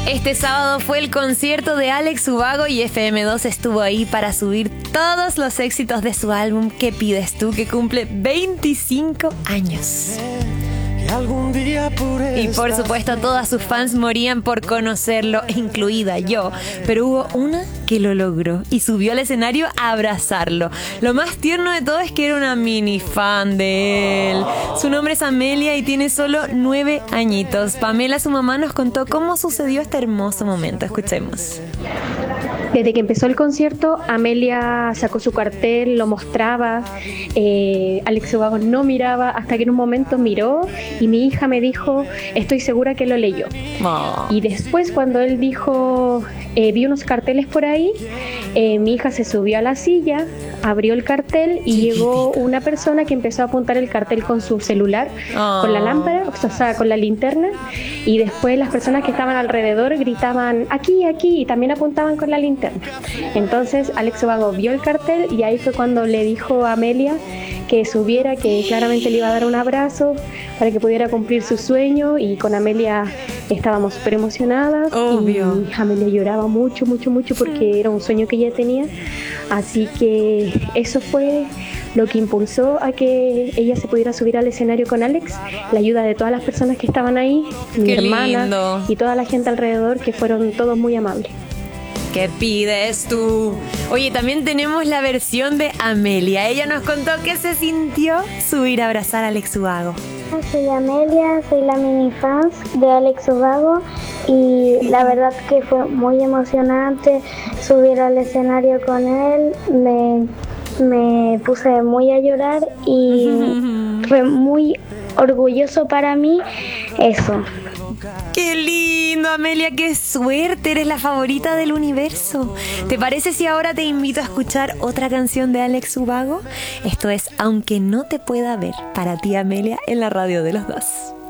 Este sábado fue el concierto de Alex Ubago y FM2 estuvo ahí para subir todos los éxitos de su álbum ¿Qué pides tú?, que cumple 25 años. Y por supuesto todas sus fans morían por conocerlo, incluida yo, pero hubo una que lo logró y subió al escenario a abrazarlo. Lo más tierno de todo es que era una mini fan de él. Su nombre es Amelia y tiene solo 9 añitos. Pamela, su mamá, nos contó cómo sucedió este hermoso momento. Escuchemos. Desde que empezó el concierto, Amelia sacó su cartel, lo mostraba, Alex Ubago no miraba, hasta que en un momento miró y mi hija me dijo, estoy segura que lo leyó. Oh. Y después cuando él dijo, vi unos carteles por ahí, mi hija se subió a la silla, abrió el cartel y llegó una persona que empezó a apuntar el cartel con su celular, con la lámpara, o sea, con la linterna, y después las personas que estaban alrededor gritaban, aquí, aquí, y también apuntaban con la linterna. Entonces Alex Ubago vio el cartel y ahí fue cuando le dijo a Amelia que subiera, que claramente le iba a dar un abrazo para que pudiera cumplir su sueño, y con Amelia estábamos súper emocionadas. Obvio. Y Amelia lloraba mucho, mucho, mucho porque era un sueño que ella tenía, así que eso fue lo que impulsó a que ella se pudiera subir al escenario con Alex, la ayuda de todas las personas que estaban ahí, mi hermana lindo. Y toda la gente alrededor, que fueron todos muy amables. ¿Qué pides tú? Oye, también tenemos la versión de Amelia. Ella nos contó qué se sintió subir a abrazar a Alex Ubago. Soy Amelia, soy la mini fans de Alex Ubago y la verdad que fue muy emocionante subir al escenario con él. Me puse muy a llorar y fue muy orgulloso para mí eso. ¡Qué lindo, Amelia! ¡Qué suerte! Eres la favorita del universo. ¿Te parece si ahora te invito a escuchar otra canción de Alex Ubago? Esto es Aunque no te pueda ver, para ti, Amelia, en la radio de los dos.